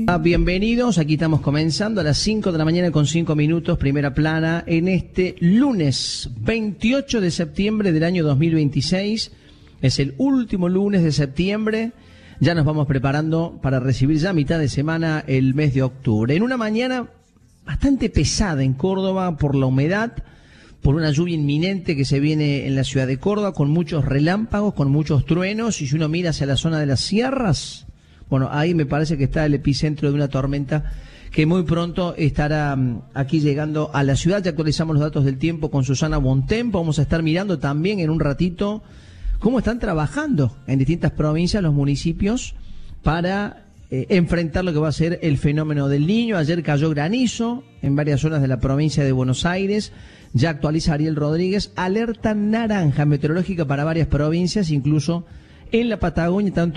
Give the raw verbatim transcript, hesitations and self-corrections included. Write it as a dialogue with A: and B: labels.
A: Bienvenidos, aquí estamos comenzando a las cinco de la mañana con cinco minutos, primera plana, en este lunes veintiocho de septiembre del año dos mil veintiséis. Es el último lunes de septiembre, ya nos vamos preparando para recibir ya a mitad de semana el mes de octubre. En una mañana bastante pesada en Córdoba por la humedad, por una lluvia inminente que se viene en la ciudad de Córdoba, con muchos relámpagos, con muchos truenos, y si uno mira hacia la zona de las sierras, bueno, ahí me parece que está el epicentro de una tormenta que muy pronto estará um, aquí llegando a la ciudad. Ya actualizamos los datos del tiempo con Susana Bontempo. Vamos a estar mirando también en un ratito cómo están trabajando en distintas provincias los municipios para eh, enfrentar lo que va a ser el fenómeno del Niño. Ayer cayó granizo en varias zonas de la provincia de Buenos Aires. Ya actualiza Ariel Rodríguez. Alerta naranja meteorológica para varias provincias, incluso en la Patagonia, tanto